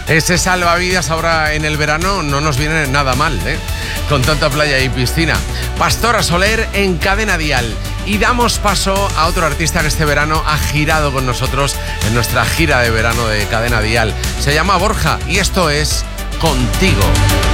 Ese salvavidas ahora en el verano no nos viene nada mal, ¿eh? Con tanta playa y piscina. Pastora Soler en Cadena Dial. Y damos paso a otro artista que este verano ha girado con nosotros en nuestra gira de verano de Cadena Dial. Se llama Borja y esto es Contigo.